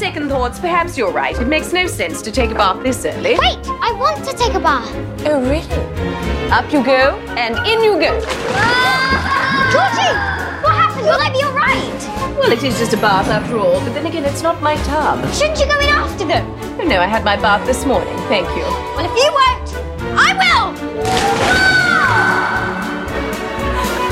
second thoughts, perhaps you're right. It makes no sense to take a bath this early. Wait, I want to take a bath. Oh, really? Up you go, and in you go. Georgie, what happened? Will I be all right? Well, it is just a bath after all, but then again, it's not my tub. Shouldn't you go in after them? Oh, no, I had my bath this morning. Thank you. Well, if you won't, I will!